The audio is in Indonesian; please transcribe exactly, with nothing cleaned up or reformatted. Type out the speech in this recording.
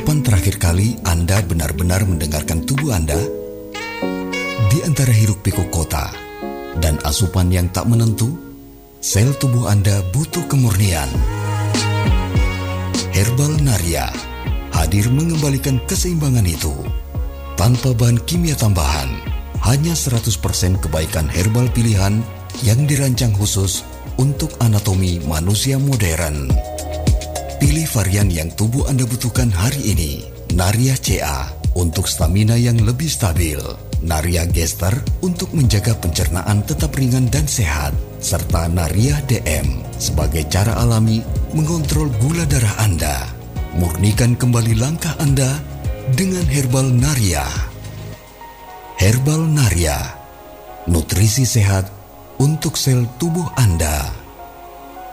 Kapan terakhir kali Anda benar-benar mendengarkan tubuh Anda? Di antara hiruk-pikuk kota dan asupan yang tak menentu, sel tubuh Anda butuh kemurnian. Herbal Naria hadir mengembalikan keseimbangan itu. Tanpa bahan kimia tambahan, hanya seratus persen kebaikan herbal pilihan yang dirancang khusus untuk anatomi manusia modern. Pilih varian yang tubuh Anda butuhkan hari ini. Naria C A untuk stamina yang lebih stabil, Naria Gester untuk menjaga pencernaan tetap ringan dan sehat, serta Naria D M sebagai cara alami mengontrol gula darah Anda. Murnikan kembali langkah Anda dengan Herbal Naria. Herbal Naria, nutrisi sehat untuk sel tubuh Anda.